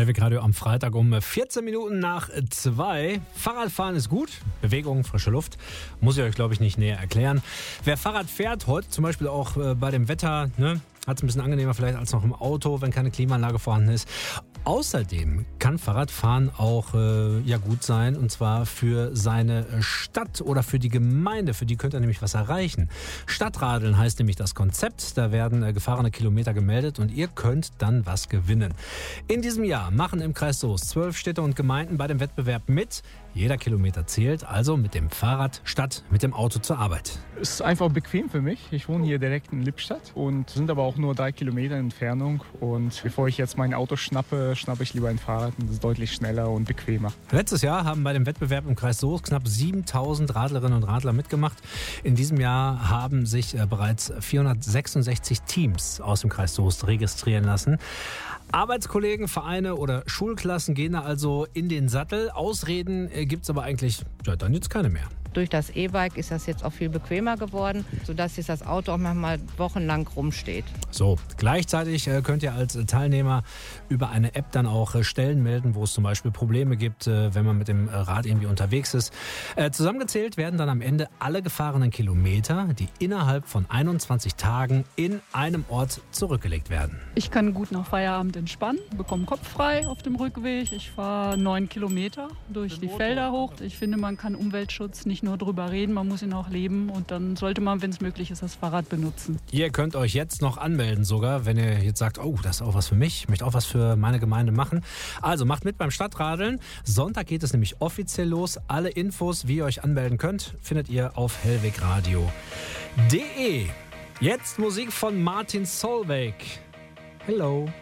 Hellwig Radio am Freitag um 14 Minuten nach 2. Fahrradfahren ist gut. Bewegung, frische Luft. Muss ich euch, glaube ich, nicht näher erklären. Wer Fahrrad fährt, heute zum Beispiel auch bei dem Wetter, hat es ein bisschen angenehmer vielleicht als noch im Auto, wenn keine Klimaanlage vorhanden ist. Außerdem kann Fahrradfahren auch gut sein, und zwar für seine Stadt oder für die Gemeinde. Für die könnt ihr nämlich was erreichen. Stadtradeln heißt nämlich das Konzept. Da werden gefahrene Kilometer gemeldet und ihr könnt dann was gewinnen. In diesem Jahr machen im Kreis Soest 12 Städte und Gemeinden bei dem Wettbewerb mit. Jeder Kilometer zählt, also mit dem Fahrrad statt mit dem Auto zur Arbeit. Es ist einfach bequem für mich. Ich wohne hier direkt in Lippstadt und sind aber auch nur 3 Kilometer Entfernung. Und bevor ich jetzt mein Auto schnappe ich lieber ein Fahrrad. Das ist deutlich schneller und bequemer. Letztes Jahr haben bei dem Wettbewerb im Kreis Soest knapp 7000 Radlerinnen und Radler mitgemacht. In diesem Jahr haben sich bereits 466 Teams aus dem Kreis Soest registrieren lassen. Arbeitskollegen, Vereine oder Schulklassen gehen da also in den Sattel. Ausreden gibt es aber eigentlich dann jetzt keine mehr. Durch das E-Bike ist das jetzt auch viel bequemer geworden, sodass jetzt das Auto auch manchmal wochenlang rumsteht. So, gleichzeitig könnt ihr als Teilnehmer über eine App dann auch Stellen melden, wo es zum Beispiel Probleme gibt, wenn man mit dem Rad irgendwie unterwegs ist. Zusammengezählt werden dann am Ende alle gefahrenen Kilometer, die innerhalb von 21 Tagen in einem Ort zurückgelegt werden. Ich kann gut nach Feierabend entspannen, bekomme Kopf frei auf dem Rückweg. Ich fahre 9 Kilometer durch die Felder hoch. Ich finde, man kann Umweltschutz nicht nur drüber reden, man muss ihn auch leben. Und dann sollte man, wenn es möglich ist, das Fahrrad benutzen. Ihr könnt euch jetzt noch anmelden sogar, wenn ihr jetzt sagt, oh, das ist auch was für mich, ich möchte auch was für meine Gemeinde machen. Also macht mit beim Stadtradeln. Sonntag geht es nämlich offiziell los. Alle Infos, wie ihr euch anmelden könnt, findet ihr auf hellwegradio.de. Jetzt Musik von Martin Solveig. Hello.